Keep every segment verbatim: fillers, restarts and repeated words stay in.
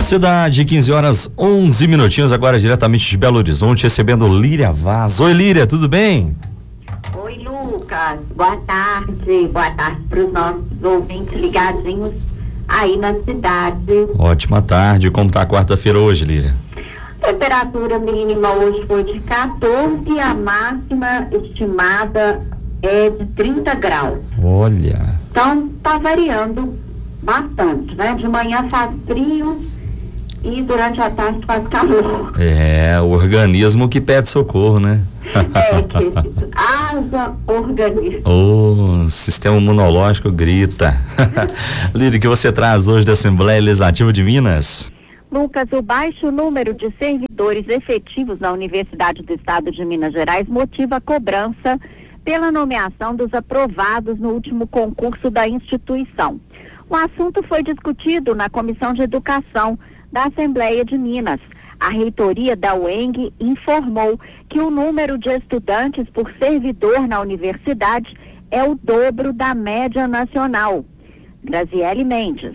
Cidade, quinze horas, onze minutinhos, agora diretamente de Belo Horizonte, recebendo Líria Vaz. Oi, Líria, tudo bem? Oi, Lucas, boa tarde, boa tarde para os nossos ouvintes ligadinhos aí na cidade. Ótima tarde, como tá a quarta-feira hoje, Líria? Temperatura mínima hoje foi de quatorze e a máxima estimada é de trinta graus. Olha. Então tá variando bastante, né? De manhã faz frio e durante a tarde faz calor. É, o organismo que pede socorro, né? É, que haja organismo. O sistema imunológico grita. Líria, o que você traz hoje da Assembleia Legislativa de Minas? Lucas, o baixo número de servidores efetivos na Universidade do Estado de Minas Gerais motiva a cobrança pela nomeação dos aprovados no último concurso da instituição. O assunto foi discutido na Comissão de Educação da Assembleia de Minas. A reitoria da U E N G informou que o número de estudantes por servidor na universidade é o dobro da média nacional. Graziele Mendes.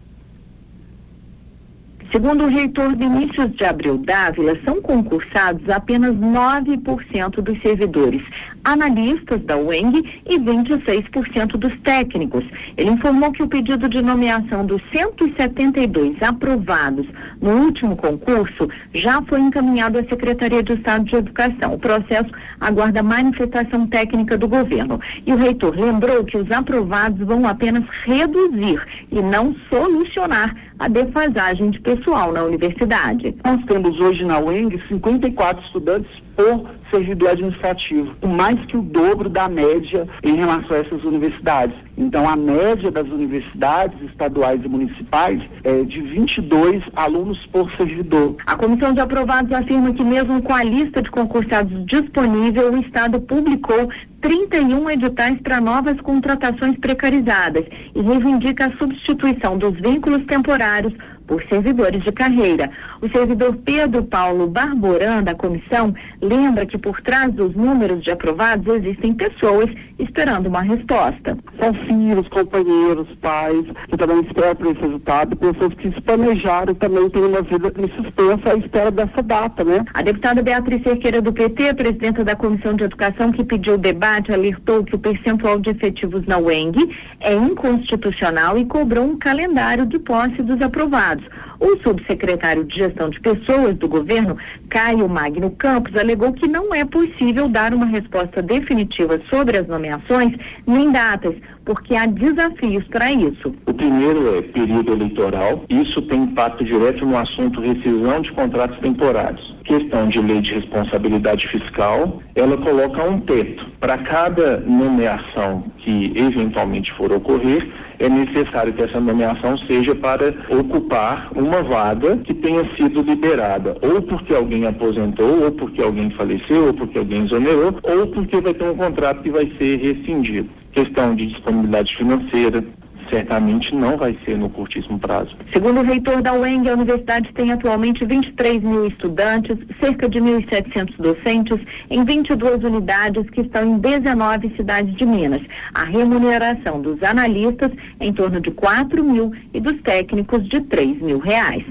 Segundo o reitor Vinícius de Abreu Dávila, são concursados apenas nove por cento dos servidores analistas da U E N G e vinte e seis por cento dos técnicos. Ele informou que o pedido de nomeação dos cento e setenta e dois aprovados no último concurso já foi encaminhado à Secretaria de Estado de Educação. O processo aguarda manifestação técnica do governo. E o reitor lembrou que os aprovados vão apenas reduzir e não solucionar a defasagem de pessoal na universidade. Nós temos hoje na U E N G cinquenta e quatro estudantes por servidor administrativo, mais que o dobro da média em relação a essas universidades. Então, a média das universidades estaduais e municipais é de vinte e dois alunos por servidor. A comissão de aprovados afirma que mesmo com a lista de concursados disponível, o Estado publicou trinta e um editais para novas contratações precarizadas e reivindica a substituição dos vínculos temporários por servidores de carreira. O servidor Pedro Paulo Barboran, da comissão, lembra que por trás dos números de aprovados existem pessoas esperando uma resposta. São filhos, companheiros, pais, que também esperam por esse resultado, pessoas que se planejaram também têm uma vida em suspensa à espera dessa data, né? A deputada Beatriz Cerqueira, do P T, presidenta da Comissão de Educação, que pediu o debate, alertou que o percentual de efetivos na U E N G é inconstitucional e cobrou um calendário de posse dos aprovados. O subsecretário de Gestão de Pessoas do governo, Caio Magno Campos, alegou que não é possível dar uma resposta definitiva sobre as nomeações nem datas, porque há desafios para isso. O primeiro é período eleitoral. Isso tem impacto direto no assunto rescisão de contratos temporários. Questão de lei de responsabilidade fiscal, ela coloca um teto. Para cada nomeação que eventualmente for ocorrer, é necessário que essa nomeação seja para ocupar uma vaga que tenha sido liberada, ou porque alguém aposentou, ou porque alguém faleceu, ou porque alguém exonerou, ou porque vai ter um contrato que vai ser rescindido. Questão de disponibilidade financeira, certamente não vai ser no curtíssimo prazo. Segundo o reitor da U E N G, a universidade tem atualmente vinte e três mil estudantes, cerca de mil e setecentos docentes em vinte e duas unidades que estão em dezenove cidades de Minas. A remuneração dos analistas é em torno de quatro mil e dos técnicos de três mil reais.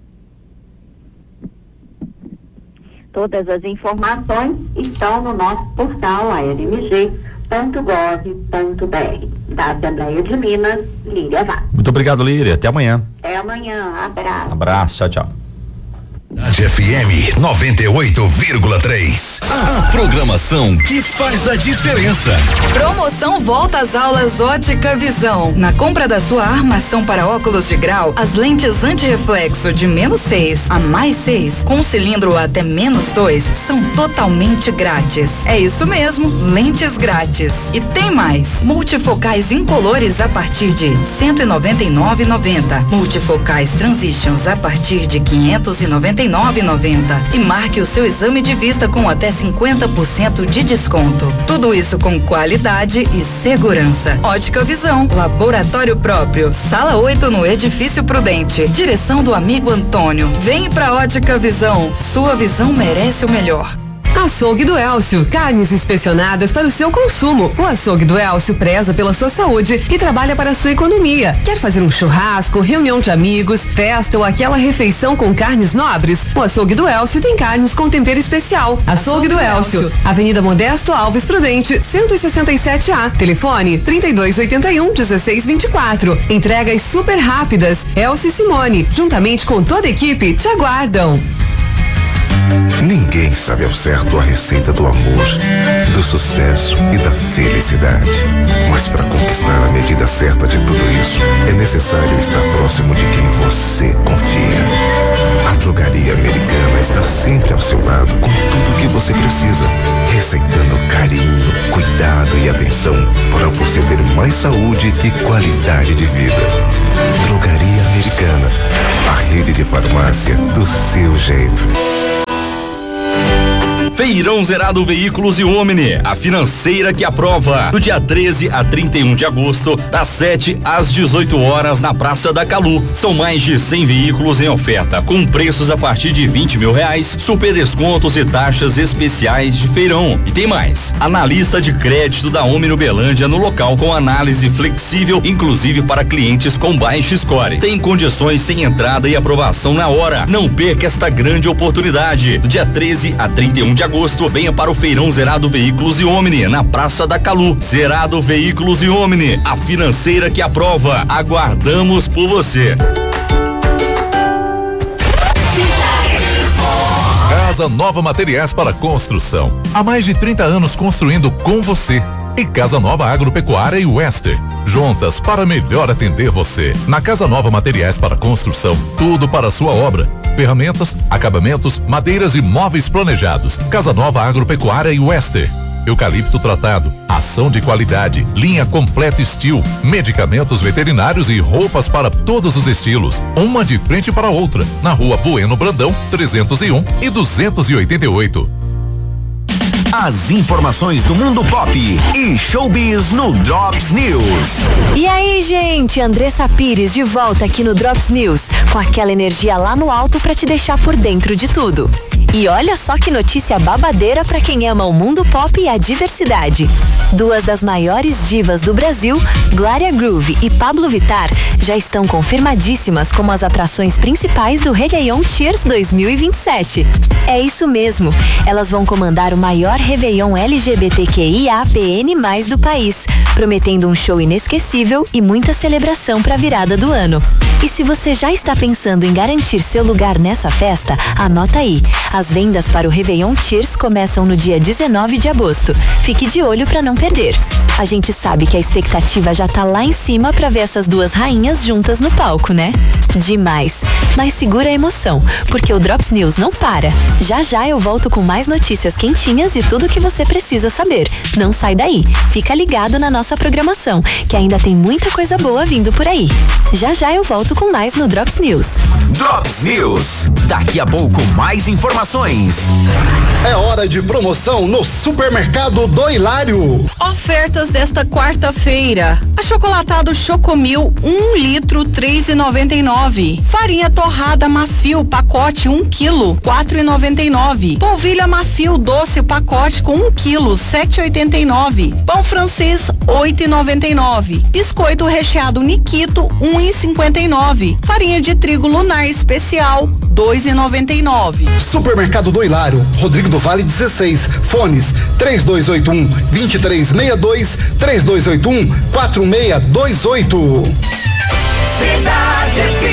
Todas as informações estão no nosso portal a l m g ponto gov ponto b r. Da Assembleia de Minas, Líria Vaz. Muito obrigado, Líria. Até amanhã. Até amanhã. Abraço. Abraço. Tchau, tchau. F M noventa e oito vírgula três. A programação que faz a diferença. Promoção volta às aulas Ótica Visão. Na compra da sua armação para óculos de grau, as lentes antirreflexo de menos seis a mais seis, com cilindro até menos dois, são totalmente grátis. É isso mesmo, lentes grátis. E tem mais, multifocais incolores a partir de cento e noventa e nove reais e noventa centavos. Multifocais Transitions a partir de quinhentos e noventa e nove reais e noventa centavos. E marque o seu exame de vista com até cinquenta por cento de desconto. Tudo isso com qualidade e segurança. Ótica Visão, laboratório próprio, sala oito no Edifício Prudente. Direção do amigo Antônio. Vem pra Ótica Visão, sua visão merece o melhor. Açougue do Elcio, carnes inspecionadas para o seu consumo. O Açougue do Elcio preza pela sua saúde e trabalha para a sua economia. Quer fazer um churrasco, reunião de amigos, festa ou aquela refeição com carnes nobres? O Açougue do Elcio tem carnes com tempero especial. Açougue do Elcio, Avenida Modesto Alves Prudente, cento e sessenta e sete A. Telefone trinta e dois oitenta e um, dezesseis vinte e quatro. Entregas super rápidas. Elcio e Simone, juntamente com toda a equipe, te aguardam. Ninguém sabe ao certo a receita do amor, do sucesso e da felicidade. Mas para conquistar a medida certa de tudo isso, é necessário estar próximo de quem você confia. A Drogaria Americana está sempre ao seu lado com tudo o que você precisa, receitando carinho, cuidado e atenção para você ter mais saúde e qualidade de vida. Drogaria Americana, a rede de farmácia do seu jeito. Feirão Zerado Veículos e Omni, a financeira que aprova. Do dia treze a trinta e um de agosto, das sete às dezoito horas, na Praça da Calu. São mais de cem veículos em oferta, com preços a partir de vinte mil reais, super descontos e taxas especiais de feirão. E tem mais, analista de crédito da Omni Uberlândia no local, com análise flexível, inclusive para clientes com baixo score. Tem condições sem entrada e aprovação na hora. Não perca esta grande oportunidade. Do dia treze a trinta e um de agosto, venha para o Feirão Zerado Veículos e Omni, na Praça da Calu. Zerado Veículos e Omni, a financeira que aprova. Aguardamos por você. Casa Nova Materiais para Construção. Há mais de trinta anos construindo com você. E Casa Nova Agropecuária e Wester, juntas para melhor atender você. Na Casa Nova Materiais para Construção, tudo para a sua obra. Ferramentas, acabamentos, madeiras e móveis planejados. Casa Nova Agropecuária e Wester. Eucalipto tratado, ação de qualidade, linha completa Steel, medicamentos veterinários e roupas para todos os estilos. Uma de frente para a outra, na Rua Bueno Brandão, trezentos e um e duzentos e oitenta e oito. As informações do mundo pop e showbiz no Drops News. E aí, gente, Andressa Pires de volta aqui no Drops News, com aquela energia lá no alto pra te deixar por dentro de tudo. E olha só que notícia babadeira pra quem ama o mundo pop e a diversidade. Duas das maiores divas do Brasil, Glória Groove e Pablo Vittar, já estão confirmadíssimas como as atrações principais do Réveillon Cheers dois mil e vinte e sete. É isso mesmo, elas vão comandar o maior Réveillon L G B T Q I A P N mais do país, prometendo um show inesquecível e muita celebração para a virada do ano. E se você já está pensando em garantir seu lugar nessa festa, anota aí. As vendas para o Réveillon Cheers começam no dia dezenove de agosto. Fique de olho para não perder. A gente sabe que a expectativa já tá lá em cima para ver essas duas rainhas juntas no palco, né? Demais. Mas segura a emoção, porque o Drops News não para. Já já eu volto com mais notícias quentinhas e tudo o que você precisa saber. Não sai daí. Fica ligado na nossa programação, que ainda tem muita coisa boa vindo por aí. Já já eu volto com mais no Drops News. Drops News. Daqui a pouco mais informações. É hora de promoção no Supermercado do Hilário. Ofertas desta quarta-feira. Achocolatado Chocomil, um litro, três e noventa e nove. Farinha torrada Mafil, pacote um quilo, quatro e noventa e nove. Polvilha Mafil doce, pacote com um quilo, sete e oitenta e nove. Pão francês, oito e noventa e nove. Biscoito recheado Nikito, um e cinquenta e nove. Farinha de trigo Lunar especial, dois e noventa e nove. Supermercado do Hilário, Rodrigo do Vale dezesseis. Fones três dois oito um, dois três seis dois, três dois oito um, quatro seis dois oito. Cidade F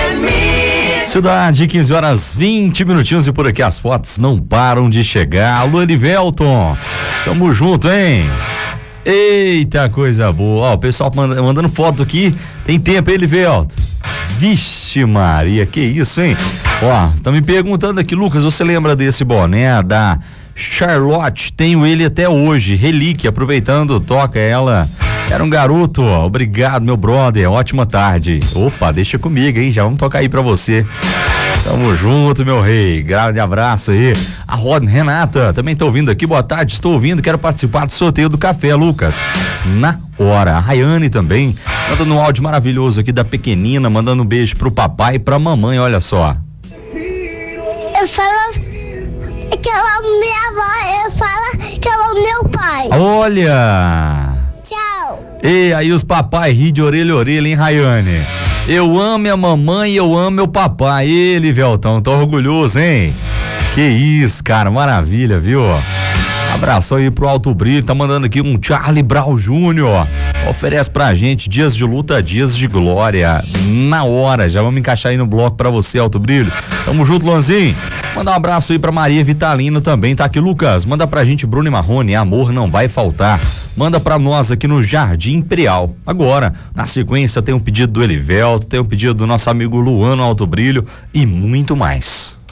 M. Cidade, quinze horas vinte minutinhos e por aqui as fotos não param de chegar. Alô, Elivelton, tamo junto, hein? Eita, coisa boa. Ó, o pessoal manda, mandando foto aqui. Tem tempo, hein, Elivelton? Vixe Maria, que isso, hein? Ó, tá me perguntando aqui, Lucas, você lembra desse boné da Charlotte? Tenho ele até hoje, relíquia, aproveitando, toca ela. Era um garoto, ó. Obrigado, meu brother, ótima tarde. Opa, deixa comigo, hein, já vamos tocar aí pra você. Tamo junto, meu rei, grande abraço aí. A Rod Renata, também tô ouvindo aqui, boa tarde, estou ouvindo, quero participar do sorteio do café, Lucas. Na hora. A Rayane também, mandando um áudio maravilhoso aqui da pequenina, mandando um beijo pro papai e pra mamãe, olha só. Eu falo, que eu amo minha avó, eu falo que eu amo meu pai. Olha! Tchau. E aí os papai ri de orelha a orelha, hein, Rayane? Eu amo minha mamãe e eu amo meu papai. Ele, Veltão, tô orgulhoso, hein? Que isso, cara, maravilha, viu? Abraço aí pro Alto Brilho, tá mandando aqui um Charlie Brown Júnior Oferece pra gente dias de luta, dias de glória. Na hora, já vamos encaixar aí no bloco pra você, Alto Brilho. Tamo junto, Luanzinho. Manda um abraço aí pra Maria Vitalino também, tá aqui, Lucas. Manda pra gente, Bruno e Marrone, amor não vai faltar. Manda pra nós aqui no Jardim Imperial. Agora, na sequência, tem um pedido do Elivelto, tem um pedido do nosso amigo Luano Alto Brilho e muito mais.